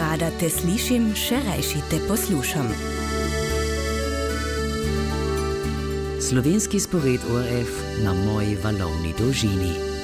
rada te slišim, še rajši te poslušam. Slovenski spoved ORF na moji valovni dolžini.